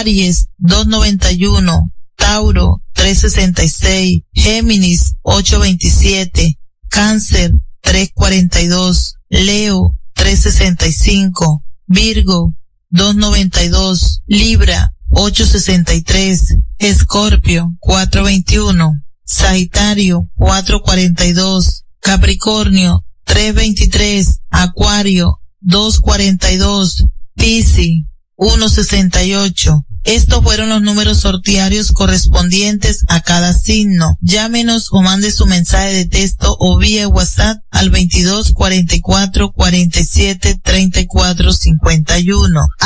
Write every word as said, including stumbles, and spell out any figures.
Aries dos noventa y uno, Tauro tres sesenta y seis, Géminis ocho veintisiete, Cáncer tres cuarenta y dos, Leo tres sesenta y cinco, Virgo dos noventa y dos, Libra ocho sesenta y tres, Escorpio cuatro veintiuno, Sagitario cuatro cuarenta y dos, Capricornio tres veintitrés, Acuario dos cuarenta y dos, Piscis uno sesenta y ocho. Estos fueron los números sortearios correspondientes a cada signo. Llámenos o mande su mensaje de texto o vía WhatsApp al veintidós cuarenta y cuatro cuarenta y siete treinta y cuatro cincuenta y uno.